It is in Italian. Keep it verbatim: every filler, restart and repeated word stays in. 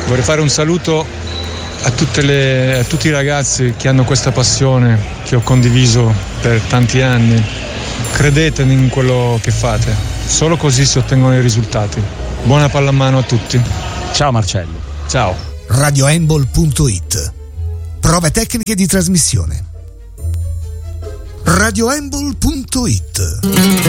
Vorrei fare un saluto a, tutte le, a tutti i ragazzi che hanno questa passione che ho condiviso per tanti anni. Credete in quello che fate, solo così si ottengono i risultati. Buona pallamano a tutti. Ciao Marcello. Ciao. radio handball punto it. Prove tecniche di trasmissione. radio handball punto it